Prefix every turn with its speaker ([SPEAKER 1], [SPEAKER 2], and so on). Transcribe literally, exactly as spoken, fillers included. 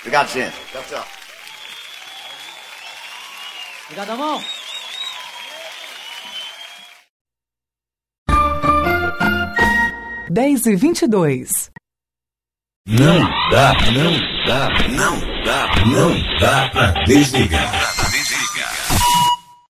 [SPEAKER 1] Obrigado, gente. Tchau, tchau.
[SPEAKER 2] Obrigado, amor.
[SPEAKER 3] dez e vinte e dois.
[SPEAKER 4] Não dá, não dá, não dá, não dá pra desligar.